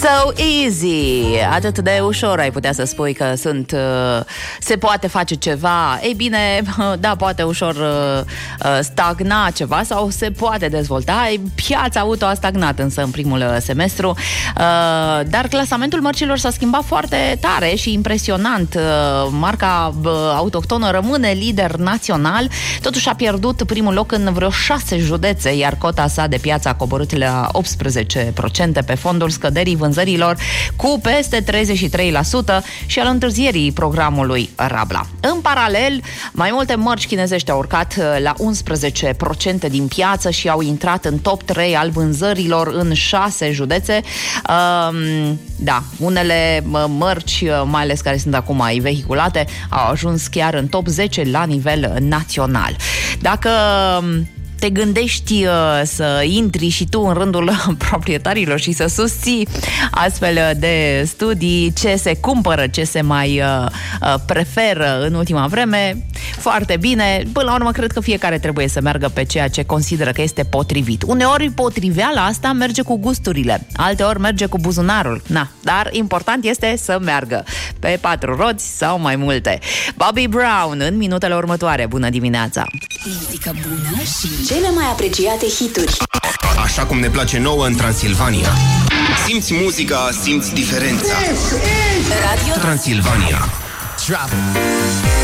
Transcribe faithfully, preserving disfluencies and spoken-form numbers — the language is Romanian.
So easy. Atât de ușor ai putea să spui că sunt uh, se poate face ceva. Ei bine, da, poate ușor uh, stagna ceva sau se poate dezvolta. Piața auto a stagnat însă în primul semestru, uh, dar clasamentul mărcilor s-a schimbat foarte tare și impresionant. Uh, marca uh, autohtonă rămâne lider național, totuși a pierdut primul loc în vreo șase județe, iar cota sa de piață a coborât la optsprezece la sută pe fondul scăderii vânzărilor cu peste treizeci și trei la sută și al întârzierii programului Rabla. În paralel, mai multe mărci chinezești au urcat la unsprezece la sută din piață și au intrat în top trei al vânzărilor în șase județe. Um, da, unele mărci, mai ales care sunt acum mai vehiculate, au ajuns chiar în top zece la nivel național. Dacă te gândești uh, să intri și tu în rândul proprietarilor și să susții astfel de studii, ce se cumpără, ce se mai uh, uh, preferă în ultima vreme, foarte bine. Până la urmă, cred că fiecare trebuie să meargă pe ceea ce consideră că este potrivit. Uneori potriveala asta merge cu gusturile, alteori merge cu buzunarul. Na, dar important este să meargă pe patru roți sau mai multe. Bobby Brown în minutele următoare. Bună dimineața! Muzică bună și cele mai apreciate hituri. Așa cum ne place nouă în Transilvania. Simți muzica, simți diferența. Radio Transilvania. Drop.